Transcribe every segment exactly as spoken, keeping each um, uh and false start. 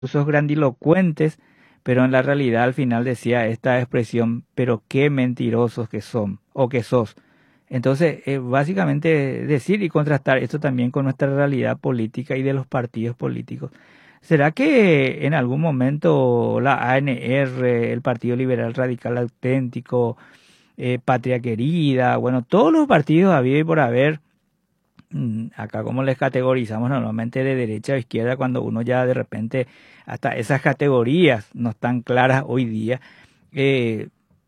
discursos grandilocuentes, pero en la realidad al final decía esta expresión, pero qué mentirosos que son o que sos. Entonces, eh, básicamente decir y contrastar esto también con nuestra realidad política y de los partidos políticos. ¿Será que en algún momento la A N R, el Partido Liberal Radical Auténtico, eh, Patria Querida, bueno, todos los partidos había y por haber, mm, acá como les categorizamos normalmente de derecha o izquierda, cuando uno ya de repente, hasta esas categorías no están claras hoy día, eh,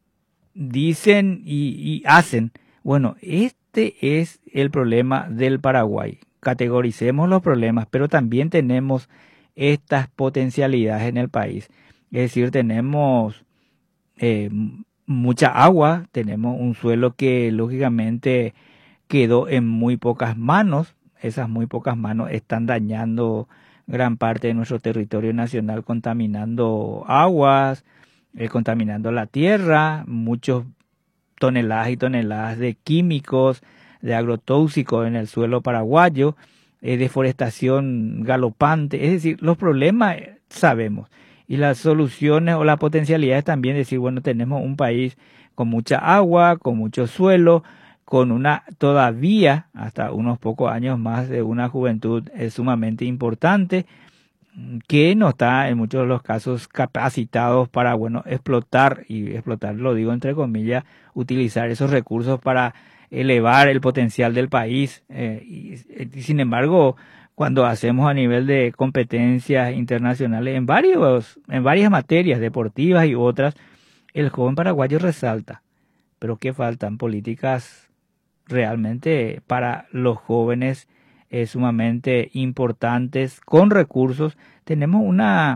dicen y, y hacen. Bueno, este es el problema del Paraguay. Categoricemos los problemas, pero también tenemos estas potencialidades en el país. Es decir, tenemos eh, mucha agua, tenemos un suelo que lógicamente quedó en muy pocas manos. Esas muy pocas manos están dañando gran parte de nuestro territorio nacional, contaminando aguas, eh, contaminando la tierra, muchos toneladas y toneladas de químicos, de agrotóxicos en el suelo paraguayo, eh, deforestación galopante. Es decir, los problemas eh, sabemos y las soluciones o las potencialidades también decir, bueno, tenemos un país con mucha agua, con mucho suelo, con una todavía hasta unos pocos años más de una juventud eh, sumamente importante que no está en muchos de los casos capacitados para, bueno, explotar, y explotar lo digo entre comillas, utilizar esos recursos para elevar el potencial del país. Eh, y, y sin embargo, cuando hacemos a nivel de competencias internacionales en varios, en varias materias deportivas y otras, el joven paraguayo resalta. Pero ¿qué faltan? Políticas realmente para los jóvenes eh, sumamente importantes, con recursos. Tenemos una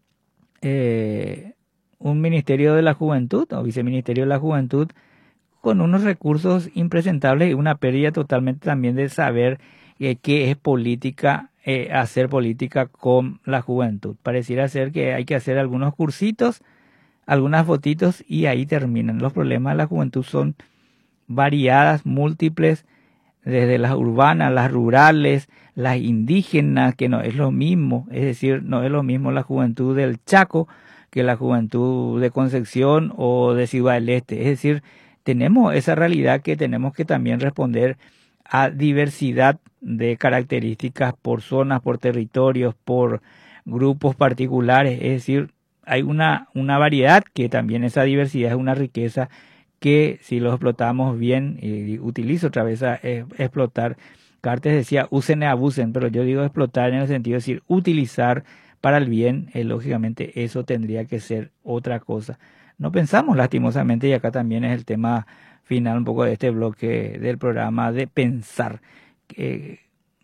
eh, un Ministerio de la Juventud o Viceministerio de la Juventud con unos recursos impresentables y una pérdida totalmente también de saber eh, qué es política, eh, hacer política con la juventud. Pareciera ser que hay que hacer algunos cursitos, algunas fotitos y ahí terminan. Los problemas de la juventud son variadas, múltiples, desde las urbanas, las rurales, las indígenas, que no es lo mismo, es decir, no es lo mismo la juventud del Chaco que la juventud de Concepción o de Ciudad del Este. Es decir, tenemos esa realidad que tenemos que también responder a diversidad de características por zonas, por territorios, por grupos particulares. Es decir, hay una, una variedad que también esa diversidad es una riqueza que si lo explotamos bien, y utilizo otra vez a eh, explotar, Cartes decía usen y abusen, pero yo digo explotar en el sentido de decir utilizar para el bien, eh, lógicamente eso tendría que ser otra cosa. No pensamos lastimosamente, y acá también es el tema final un poco de este bloque del programa, de pensar. Eh,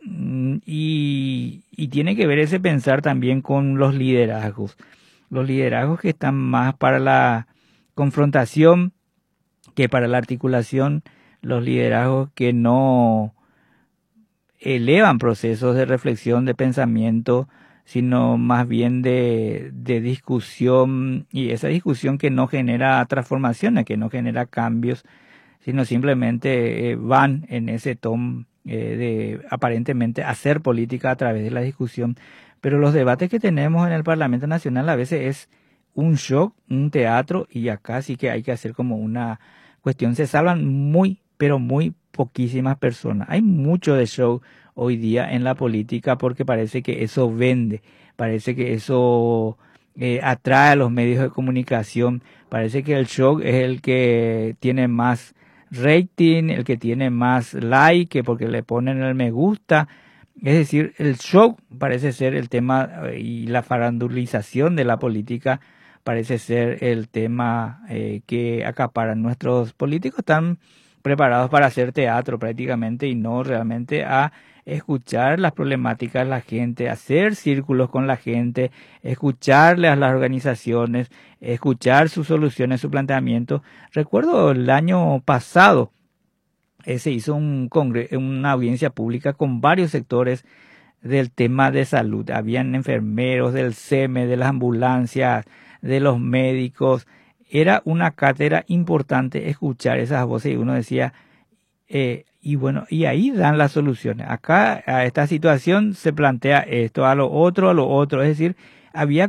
y, y tiene que ver ese pensar también con los liderazgos. Los liderazgos que están más para la confrontación que para la articulación, los liderazgos que no elevan procesos de reflexión, de pensamiento, sino más bien de, de discusión, y esa discusión que no genera transformaciones, que no genera cambios, sino simplemente eh, van en ese tom eh, de aparentemente hacer política a través de la discusión. Pero los debates que tenemos en el Parlamento Nacional a veces es un shock, un teatro, y acá sí que hay que hacer como una cuestión. Se salvan muy, pero muy poquísimas personas. Hay mucho de show hoy día en la política porque parece que eso vende, parece que eso eh, atrae a los medios de comunicación, parece que el show es el que tiene más rating, el que tiene más like, porque le ponen el me gusta. Es decir, el show parece ser el tema y la farandulización de la política parece ser el tema eh, que acaparan. Nuestros políticos están preparados para hacer teatro prácticamente y no realmente a escuchar las problemáticas de la gente, hacer círculos con la gente, escucharle a las organizaciones, escuchar sus soluciones, su planteamiento. Recuerdo el año pasado eh, se hizo un congre- una audiencia pública con varios sectores del tema de salud. Habían enfermeros del S E M E, de las ambulancias, de los médicos. Era una cátedra importante escuchar esas voces y uno decía, eh, y bueno, y ahí dan las soluciones. Acá a esta situación se plantea esto, a lo otro, a lo otro. Es decir, había